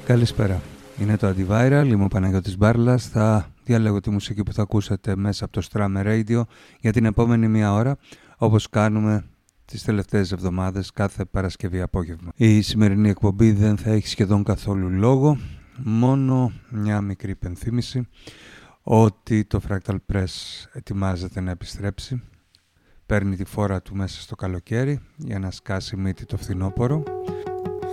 Καλησπέρα. Είναι το Antiviral, είμαι ο Παναγιώτης Μπάρλας. Θα διαλέγω τη μουσική που θα ακούσετε μέσα από το Strammer Radio για την επόμενη μία ώρα, όπως κάνουμε τις τελευταίες εβδομάδες κάθε Παρασκευή απόγευμα. Η σημερινή εκπομπή δεν θα έχει σχεδόν καθόλου λόγο, μόνο μια μικρή υπενθύμηση ότι το Fractal Press ετοιμάζεται να επιστρέψει. Παίρνει τη φόρα του μέσα στο καλοκαίρι για να σκάσει μύτη το φθινόπωρο.